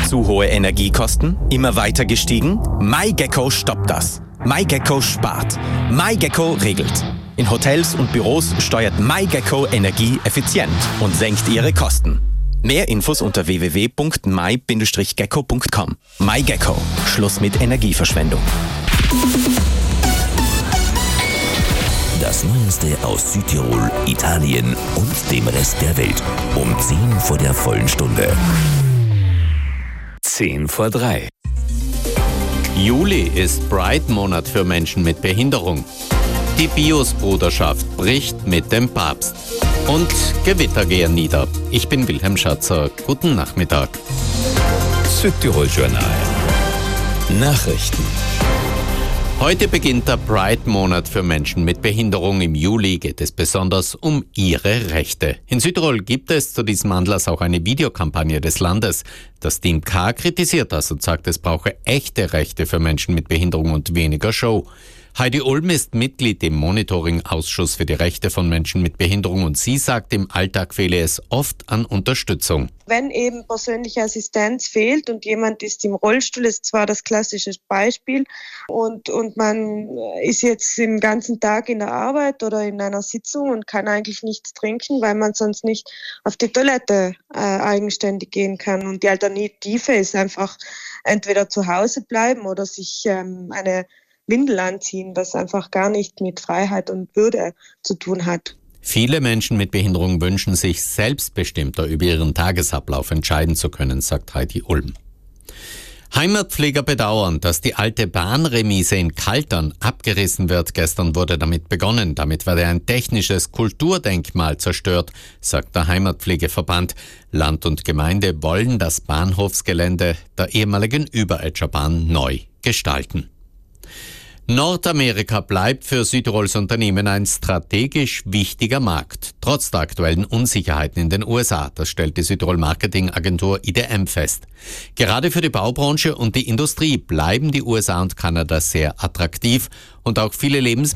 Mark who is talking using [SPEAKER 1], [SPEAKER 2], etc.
[SPEAKER 1] Zu hohe Energiekosten? Immer weiter gestiegen? MyGecko stoppt das. MyGecko spart. MyGecko regelt. In Hotels und Büros steuert MyGecko Energie effizient und senkt ihre Kosten. Mehr Infos unter www.my-gecko.com. MyGecko. Schluss mit Energieverschwendung.
[SPEAKER 2] Das Neueste aus Südtirol, Italien und dem Rest der Welt. Um 10 vor der vollen Stunde. 10 vor 3.
[SPEAKER 3] Juli ist Pride-Monat für Menschen mit Behinderung. Die Bios-Bruderschaft bricht mit dem Papst. Und Gewitter gehen nieder. Ich bin Wilhelm Schatzer. Guten Nachmittag.
[SPEAKER 2] Südtirol Journal. Nachrichten.
[SPEAKER 3] Heute beginnt der Pride-Monat für Menschen mit Behinderung. Im Juli geht es besonders um ihre Rechte. In Südtirol gibt es zu diesem Anlass auch eine Videokampagne des Landes. Das Team K kritisiert das und sagt, es brauche echte Rechte für Menschen mit Behinderung und weniger Show. Heidi Ulm ist Mitglied im Monitoring-Ausschuss für die Rechte von Menschen mit Behinderung und sie sagt, im Alltag fehle es oft an Unterstützung.
[SPEAKER 4] Wenn eben persönliche Assistenz fehlt und jemand ist im Rollstuhl, ist zwar das klassische Beispiel und man ist jetzt den ganzen Tag in der Arbeit oder in einer Sitzung und kann eigentlich nichts trinken, weil man sonst nicht auf die Toilette eigenständig gehen kann. Und die Alternative ist einfach entweder zu Hause bleiben oder sich eine Windel anziehen, was einfach gar nicht mit Freiheit und Würde zu tun hat.
[SPEAKER 3] Viele Menschen mit Behinderung wünschen sich, selbstbestimmter über ihren Tagesablauf entscheiden zu können, sagt Heidi Ulm. Heimatpfleger bedauern, dass die alte Bahnremise in Kaltern abgerissen wird. Gestern wurde damit begonnen. Damit werde ein technisches Kulturdenkmal zerstört, sagt der Heimatpflegeverband. Land und Gemeinde wollen das Bahnhofsgelände der ehemaligen Überetscherbahn neu gestalten. Nordamerika bleibt für Südtirols Unternehmen ein strategisch wichtiger Markt, trotz der aktuellen Unsicherheiten in den USA. Das stellt die Südtirol Marketingagentur IDM fest. Gerade für die Baubranche und die Industrie bleiben die USA und Kanada sehr attraktiv und auch viele Lebensmittel